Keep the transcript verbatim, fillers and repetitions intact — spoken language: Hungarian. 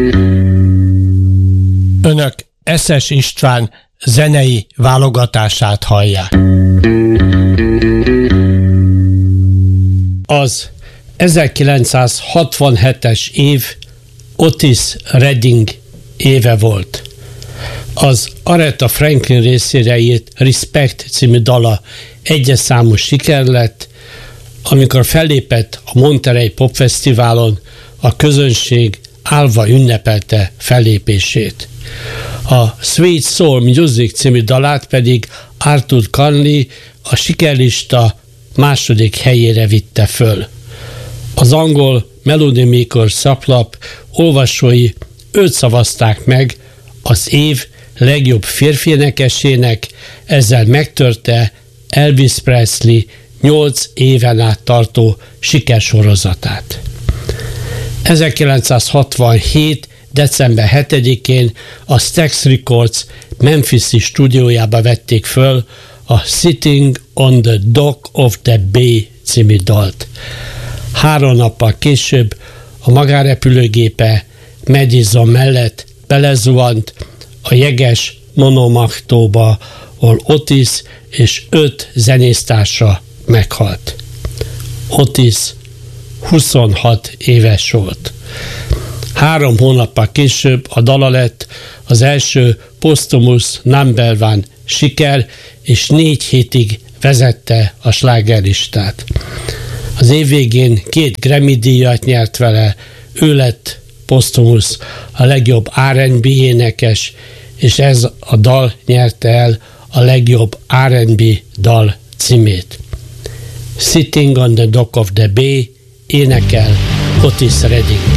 Önök Eszes István zenei válogatását hallják. Az ezerkilencszázhatvanhetes év Otis Redding éve volt. Az Aretha Franklin részére írt Respect című dala egyes számú siker lett, amikor fellépett a Monterey Pop Fesztiválon, a közönség állva ünnepelte fellépését. A Sweet Soul Music című dalát pedig Arthur Conley a sikerlista második helyére vitte föl. Az angol Melody Maker szaklap olvasói őt szavazták meg az év legjobb férfi énekesének, ezzel megtörte Elvis Presley nyolc éven át tartó sikersorozatát. ezerkilencszázhatvanhét. december hetedikén a Stax Records Memphis-i stúdiójába vették föl a Sitting on the Dock of the Bay című dalt. Három nappal később a magánrepülőgépe Madison mellett belezuhant a jeges Monomachtóba, ahol Otis és öt zenésztársa meghalt. Otis huszonhat éves volt. Három hónappal később a dala lett az első posztumusz number one siker, és négy hétig vezette a slágerlistát. Az év végén két Grammy-díjat nyert vele, ő lett posztumusz a legjobb er and bé énekes, és ez a dal nyerte el a legjobb er and bé dal címét. Sitting on the Dock of the Bay énekel Otis Redding.